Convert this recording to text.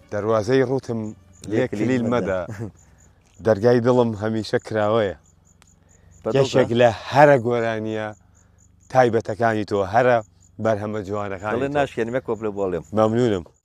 دەواازەی ڕوتم لێ کلیل مەدە دەرگای دڵم هەمیشە کراوەیە یەکێک لە هەرە گۆرانیە تایبەتەکانی تۆ هەرە بەرهەمە جوانەکانی ناشکێنمە کۆپلە بۆڵێم مەمنونم